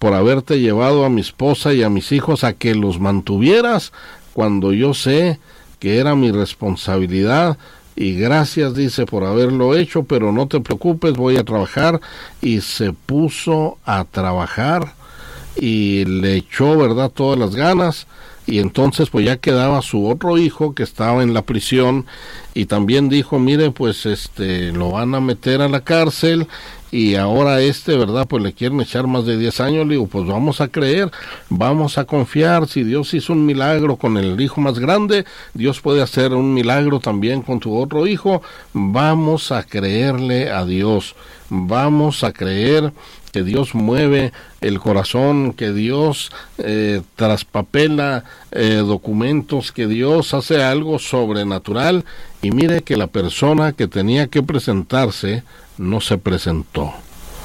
por haberte llevado a mi esposa y a mis hijos a que los mantuvieras cuando yo sé que era mi responsabilidad. Y gracias, dice, por haberlo hecho, pero no te preocupes, voy a trabajar. Y se puso a trabajar y le echó, ¿verdad?, todas las ganas. Y entonces pues ya quedaba su otro hijo que estaba en la prisión, y también dijo, mire, pues lo van a meter a la cárcel, y ahora ¿verdad?, pues le quieren echar más de 10 años. Le digo, pues vamos a creer, vamos a confiar. Si Dios hizo un milagro con el hijo más grande, Dios puede hacer un milagro también con tu otro hijo. Vamos a creerle a Dios, vamos a creer que Dios mueve el corazón, que Dios traspapela documentos, que Dios hace algo sobrenatural. Y mire que la persona que tenía que presentarse no se presentó.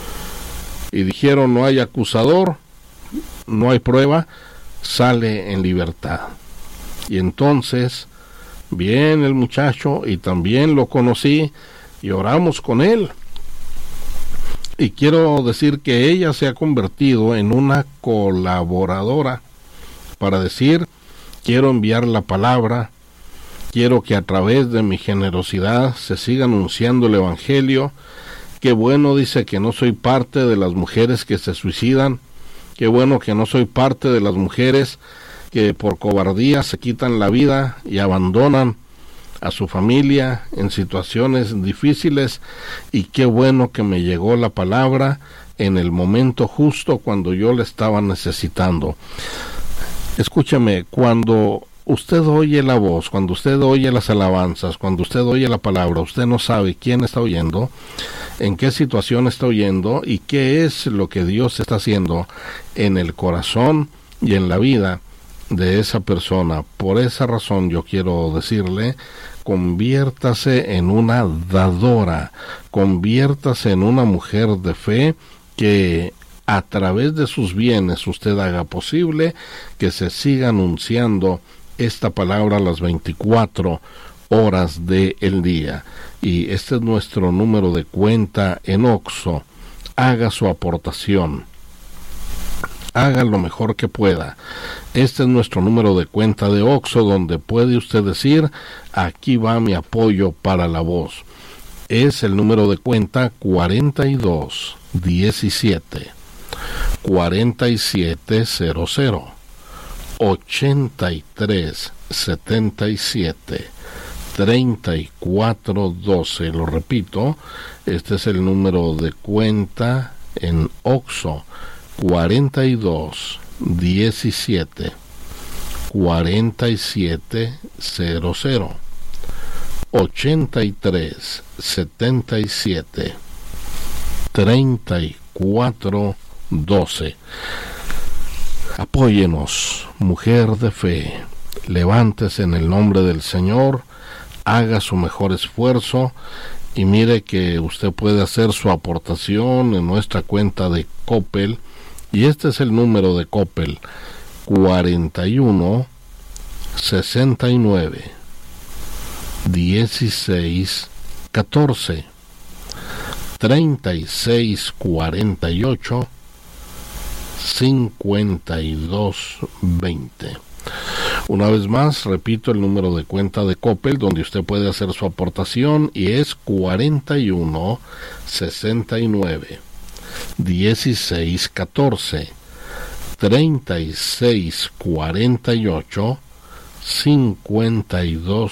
Y dijeron, no hay acusador, no hay prueba, sale en libertad. Y entonces viene el muchacho, y también lo conocí, y oramos con él. Y quiero decir que ella se ha convertido en una colaboradora para decir, quiero enviar la palabra, quiero que a través de mi generosidad se siga anunciando el evangelio. Qué bueno, dice, que no soy parte de las mujeres que se suicidan. Qué bueno que no soy parte de las mujeres que por cobardía se quitan la vida y abandonan a su familia en situaciones difíciles. Y qué bueno que me llegó la palabra en el momento justo, cuando yo la estaba necesitando. Escúchame, cuando usted oye la voz, cuando usted oye las alabanzas, cuando usted oye la palabra, usted no sabe quién está oyendo, en qué situación está oyendo y qué es lo que Dios está haciendo en el corazón y en la vida de esa persona. Por esa razón yo quiero decirle, conviértase en una dadora, conviértase en una mujer de fe, que a través de sus bienes usted haga posible que se siga anunciando esta palabra a las 24 horas del día. Y este es nuestro número de cuenta en Oxxo. Haga su aportación, haga lo mejor que pueda. Este es nuestro número de cuenta de Oxxo, donde puede usted decir, aquí va mi apoyo para la voz. Es el número de cuenta 4217 4700 8377 3412. Lo repito, este es el número de cuenta en Oxxo, 4217 4700 8377 3412. Apóyenos, mujer de fe. Levántese en el nombre del Señor, haga su mejor esfuerzo, y mire que usted puede hacer su aportación en nuestra cuenta de Coppel. Y este es el número de Coppel: 41 69 16 14 36 48 52 20. Una vez más, repito el número de cuenta de Coppel donde usted puede hacer su aportación, y es 41 69 16 14 36 48 52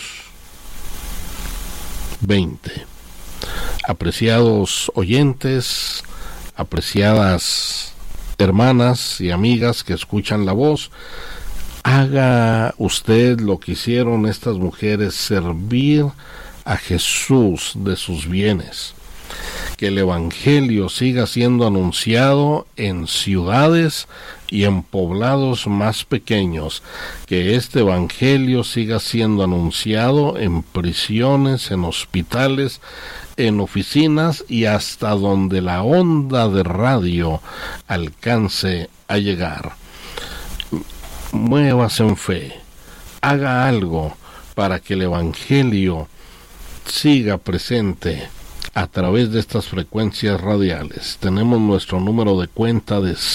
20. Apreciados oyentes, apreciadas hermanas y amigas que escuchan la voz, haga usted lo que hicieron estas mujeres, servir a Jesús de sus bienes. Que el evangelio siga siendo anunciado en ciudades y en poblados más pequeños. Que este evangelio siga siendo anunciado en prisiones, en hospitales, en oficinas, y hasta donde la onda de radio alcance a llegar. Muévase en fe, haga algo para que el evangelio siga presente a través de estas frecuencias radiales. Tenemos nuestro número de cuenta de